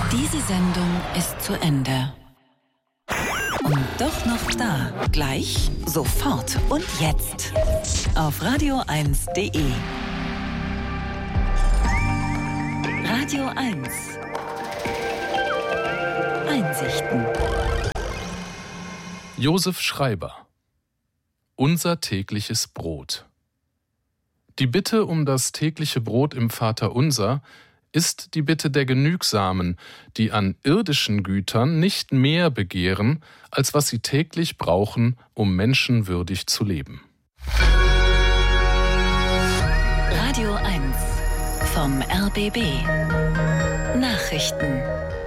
Diese Sendung ist zu Ende. Und doch noch da. Gleich, sofort und jetzt. Auf radio1.de. Radio 1. Einsichten. Josef Schreiber. Unser tägliches Brot. Die Bitte um das tägliche Brot im Vaterunser ist die Bitte der Genügsamen, die an irdischen Gütern nicht mehr begehren, als was sie täglich brauchen, um menschenwürdig zu leben. Radio 1 vom RBB. Nachrichten.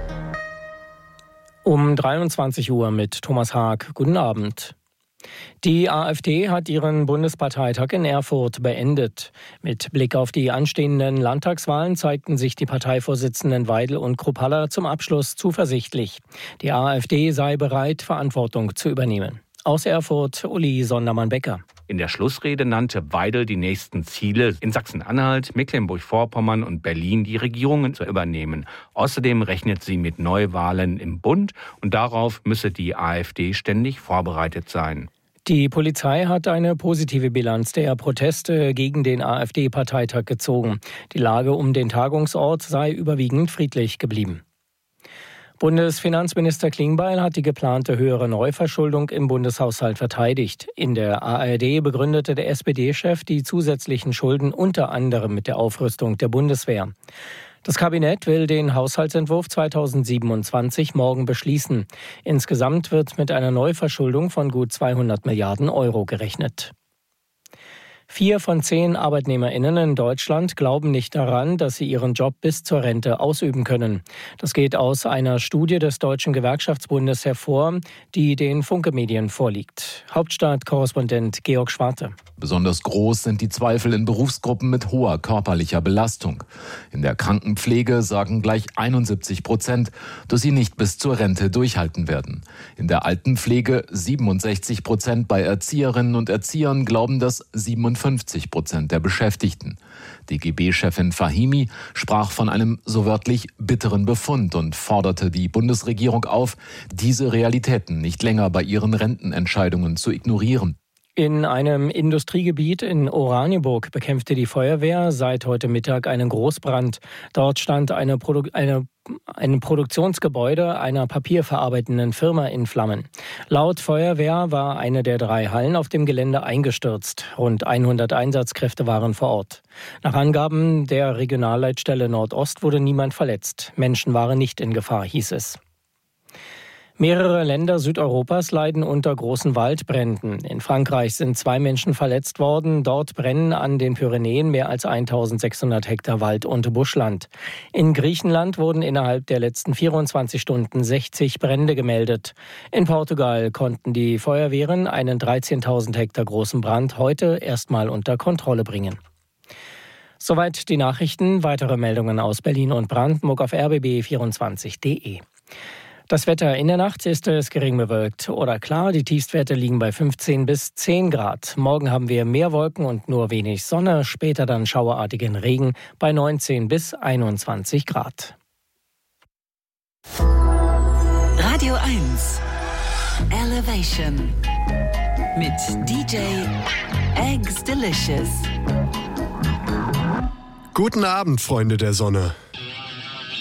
Um 23 Uhr mit Thomas Haag. Guten Abend. Die AfD hat ihren Bundesparteitag in Erfurt beendet. Mit Blick auf die anstehenden Landtagswahlen zeigten sich die Parteivorsitzenden Weidel und Kruppalla zum Abschluss zuversichtlich. Die AfD sei bereit, Verantwortung zu übernehmen. Aus Erfurt, Uli Sondermann-Becker. In der Schlussrede nannte Weidel die nächsten Ziele, in Sachsen-Anhalt, Mecklenburg-Vorpommern und Berlin die Regierungen zu übernehmen. Außerdem rechnet sie mit Neuwahlen im Bund und darauf müsse die AfD ständig vorbereitet sein. Die Polizei hat eine positive Bilanz der Proteste gegen den AfD-Parteitag gezogen. Die Lage um den Tagungsort sei überwiegend friedlich geblieben. Bundesfinanzminister Klingbeil hat die geplante höhere Neuverschuldung im Bundeshaushalt verteidigt. In der ARD begründete der SPD-Chef die zusätzlichen Schulden unter anderem mit der Aufrüstung der Bundeswehr. Das Kabinett will den Haushaltsentwurf 2027 morgen beschließen. Insgesamt wird mit einer Neuverschuldung von gut 200 Milliarden Euro gerechnet. 4 von 10 ArbeitnehmerInnen in Deutschland glauben nicht daran, dass sie ihren Job bis zur Rente ausüben können. Das geht aus einer Studie des Deutschen Gewerkschaftsbundes hervor, die den Funke-Medien vorliegt. Hauptstadt-Korrespondent Georg Schwarte. Besonders groß sind die Zweifel in Berufsgruppen mit hoher körperlicher Belastung. In der Krankenpflege sagen gleich 71%, dass sie nicht bis zur Rente durchhalten werden. In der Altenpflege 67%, bei Erzieherinnen und Erziehern glauben das 57% der Beschäftigten. DGB-Chefin Fahimi sprach von einem so wörtlich bitteren Befund und forderte die Bundesregierung auf, diese Realitäten nicht länger bei ihren Rentenentscheidungen zu ignorieren. In einem Industriegebiet in Oranienburg bekämpfte die Feuerwehr seit heute Mittag einen Großbrand. Dort stand ein Produktionsgebäude einer papierverarbeitenden Firma in Flammen. Laut Feuerwehr war eine der 3 Hallen auf dem Gelände eingestürzt. Rund 100 Einsatzkräfte waren vor Ort. Nach Angaben der Regionalleitstelle Nordost wurde niemand verletzt. Menschen waren nicht in Gefahr, hieß es. Mehrere Länder Südeuropas leiden unter großen Waldbränden. In Frankreich sind 2 Menschen verletzt worden. Dort brennen an den Pyrenäen mehr als 1600 Hektar Wald und Buschland. In Griechenland wurden innerhalb der letzten 24 Stunden 60 Brände gemeldet. In Portugal konnten die Feuerwehren einen 13.000 Hektar großen Brand heute erstmal unter Kontrolle bringen. Soweit die Nachrichten. Weitere Meldungen aus Berlin und Brandenburg auf rbb24.de. Das Wetter: in der Nacht ist es gering bewölkt oder klar. Die Tiefstwerte liegen bei 15 bis 10 Grad. Morgen haben wir mehr Wolken und nur wenig Sonne. Später dann schauerartigen Regen bei 19 bis 21 Grad. Radio 1 Elevation mit DJ Eggs Delicious. Guten Abend, Freunde der Sonne.